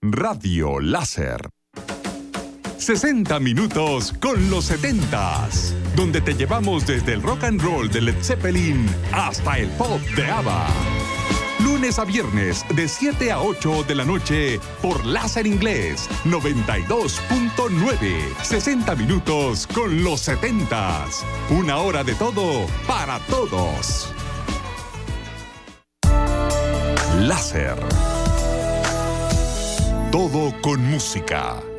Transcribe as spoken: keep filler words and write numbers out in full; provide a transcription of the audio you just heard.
Radio Láser. sesenta minutos con los setentas, donde te llevamos desde el rock and roll de Led Zeppelin hasta el pop de ABBA. Lunes a viernes de siete a ocho de la noche por Láser Inglés noventa y dos punto nueve. sesenta minutos con los setentas. Una hora de todo para todos. Láser. Todo con música.